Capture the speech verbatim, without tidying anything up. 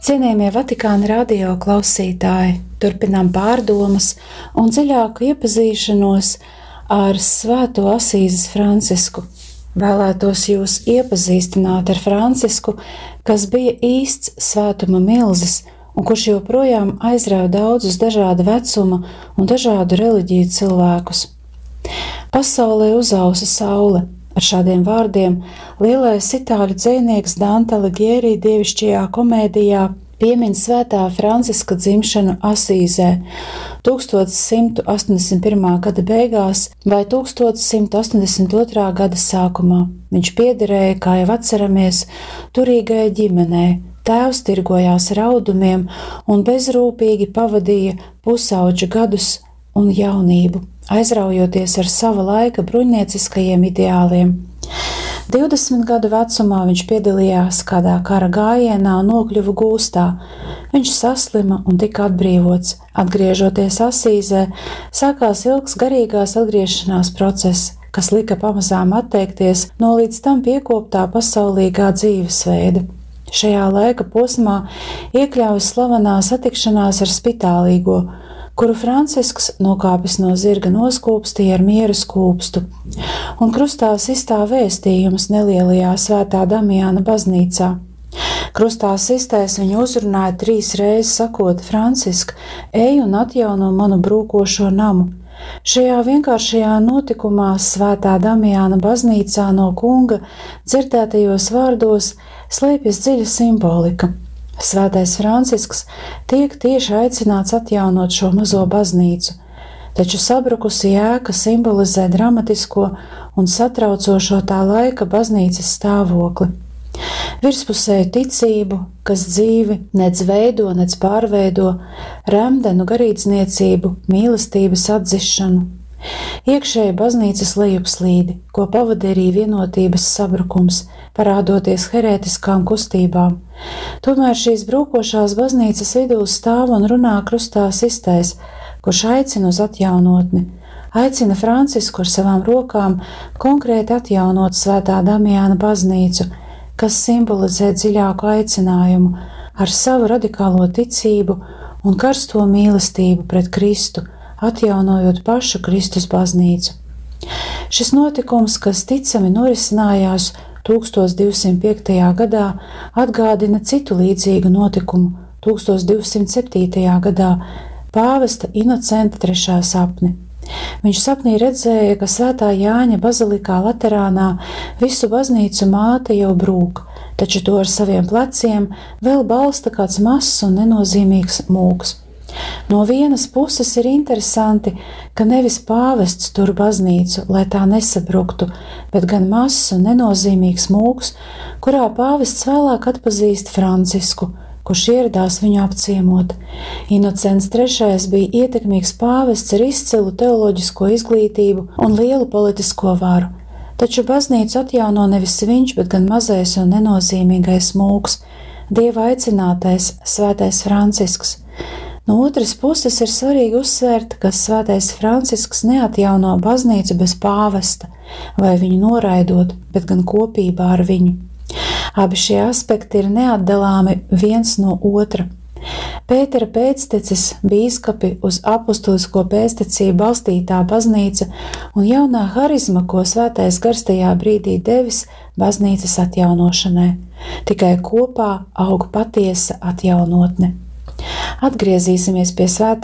Cienījamie Vatikāna radio klausītāji, turpinām pārdomas un dziļāku iepazīšanos ar Svēto Asīzes Francisku. Vēlētos jūs iepazīstināt ar Francisku, kas bija īsts svētuma milzis un kurš joprojām aizrauja daudzus dažāda vecuma un dažādu reliģiju cilvēkus. Pasaulē uzausa saule. Ar šādiem vārdiem lielais itāļu dzejnieks Dante Alighieri dievišķajā komēdijā piemin svētā Franciska dzimšanu Asīzē tūkstoš simt astoņdesmit pirmā gada beigās vai tūkstoš simt astoņdesmit otrā gada sākumā. Viņš piederēja, kā jau atceramies, turīgai ģimenei. Tēvs tirgojās ar audumiem un bezrūpīgi pavadīja pusauģa gadus un jaunību, aizraujoties ar sava laika bruņnieciskajiem ideāliem. divdesmit gadu vecumā viņš piedalījās kādā kara gājienā un nokļuva gūstā. Viņš saslima un tika atbrīvots. Atgriežoties Asīzē, sākās ilgs garīgās atgriešanās process, kas lika pamazām atteikties no līdz tam piekoptā pasaulīgā dzīvesveida. Šajā laika posmā iekļaujas slavenā satikšanās ar spitālīgo, kuru Francisks nokāpis no zirga noskūpstīja ar miera skūpstu, un krustā sistā vēstījums nelielajā Svētā Damiāna baznīcā. Krustā sistēs viņu uzrunāja trīs reizes sakot: Francisk, ej un atjauno manu brūkošo namu. Šajā vienkāršajā notikumā Svētā Damiāna baznīcā no kunga dzirdētajos vārdos slēpjas dziļa simbolika. Svētais Francisks tiek tieši aicināts atjaunot šo mazo baznīcu, taču sabrukusi ēka simbolizē dramatisko un satraucošo tā laika baznīcas stāvokli. Virspusēju ticību, kas dzīvi nec veido, nec pārveido, remdenu garīdzniecību, mīlestības atzišanu. Iekšēja baznīcas lejupslīdi, ko pavadīja arī vienotības sabrukums, parādoties herētiskām kustībām. Tomēr šīs brūkošās baznīcas vidū stāv un runā krustā sistais, kurš aicina uz atjaunotni. Aicina Francisku ar savām rokām konkrēti atjaunot Svētā Damiāna baznīcu, kas simbolizē dziļāku aicinājumu ar savu radikālo ticību un karsto mīlestību pret Kristu, atjaunojot pašu Kristus baznīcu. Šis notikums, kas ticami norisinājās tūkstoš divsimt piektajā gadā, atgādina citu līdzīgu notikumu tūkstoš divsimt septītajā gadā pāvesta Inocenta trešā sapni. Viņš sapnī redzēja, ka Svētā Jāņa bazilikā Laterānā visu baznīcu māte jau brūk, taču to ar saviem pleciem vēl balsta kāds mazs un nenozīmīgs mūks. No vienas puses ir interesanti, ka nevis pāvests tur baznīcu, lai tā nesabruktu, bet gan mazs un nenozīmīgs mūks, kurā pāvests vēlāk atpazīst Francisku, kurš ieradās viņu apciemot. Inocents trešais bija ietekmīgs pāvests ar izcilu teoloģisko izglītību un lielu politisko varu, taču baznīcu atjauno nevis viņš, bet gan mazais un nenozīmīgais mūks, Dieva aicinātais Svētais Francisks. No otras puses ir svarīgi uzsvērt, ka Svētais Francisks neatjauno baznīcu bez pāvesta vai viņu noraidot, bet gan kopībā ar viņu. Abi šie aspekti ir neatdalāmi viens no otra. Pētera pēctecis, bīskapi uz apustulisko pēctecību balstītā baznīca un jaunā harizma, ko Svētais Gars tajā brīdī devis baznīcas atjaunošanai. Tikai kopā aug patiesa atjaunotne. Atgriezīsimies pie Svētā